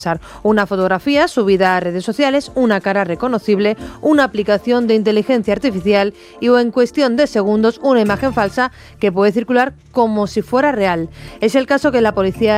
Una fotografía subida a redes sociales, una cara reconocible, una aplicación de inteligencia artificial o en cuestión de segundos una imagen falsa que puede circular como si fuera real. Es el caso que la policía